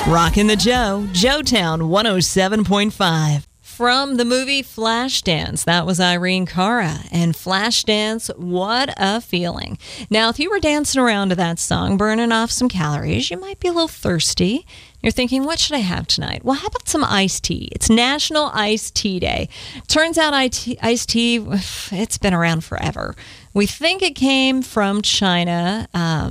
Rockin' the Joetown 107.5. From the movie Flashdance, that was Irene Cara. And Flashdance, what a feeling. Now, if you were dancing around to that song, burning off some calories, you might be a little thirsty. You're thinking, what should I have tonight? Well, how about some iced tea? It's National Iced Tea Day. Turns out iced tea, it's been around forever. We think it came from China.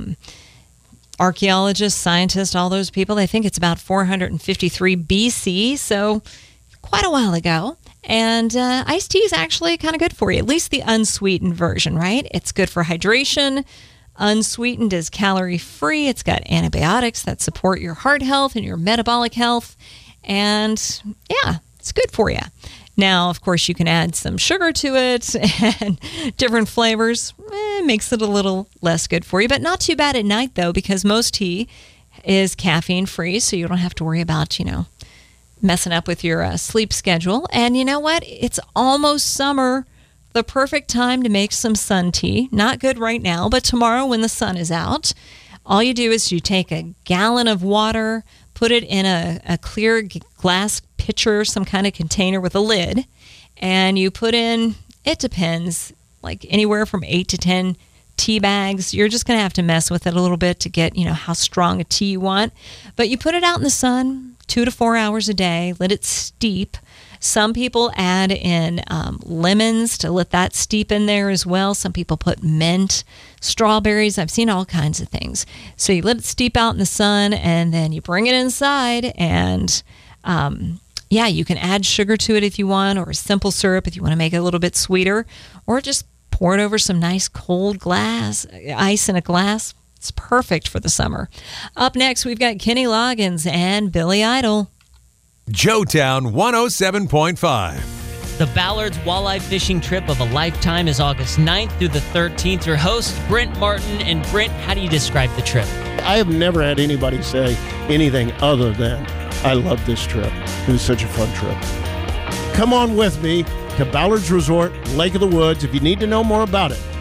Archaeologists, scientists, all those people, they think it's about 453 BC, so quite a while ago. And iced tea is actually kind of good for you, at least the unsweetened version, right? It's good for hydration. Unsweetened is calorie-free. It's got antibiotics that support your heart health and your metabolic health. And yeah, it's good for you. Now, of course, you can add some sugar to it and different flavors. Makes it a little less good for you, but not too bad at night, though, because most tea is caffeine-free, so you don't have to worry about, messing up with your sleep schedule. And you know what? It's almost summer, the perfect time to make some sun tea. Not good right now, but tomorrow when the sun is out, all you do is you take a gallon of water, put it in a clear glass pitcher, some kind of container with a lid, and you put in, it depends, like anywhere from 8 to 10 tea bags. You're just going to have to mess with it a little bit to get, how strong a tea you want. But you put it out in the sun 2 to 4 hours a day, let it steep. Some people add in lemons to let that steep in there as well. Some people put mint, strawberries. I've seen all kinds of things. So you let it steep out in the sun, and then you bring it inside, and you can add sugar to it if you want, or a simple syrup if you want to make it a little bit sweeter, or just pour it over some nice cold ice in a glass. It's perfect for the summer. Up next, we've got Kenny Loggins and Billy Idol. Joetown 107.5. The Ballard's Walleye Fishing Trip of a Lifetime is August 9th through the 13th. Your host, Brent Martin. And Brent, how do you describe the trip? I have never had anybody say anything other than, I love this trip. It was such a fun trip. Come on with me to Ballard's Resort, Lake of the Woods. If you need to know more about it,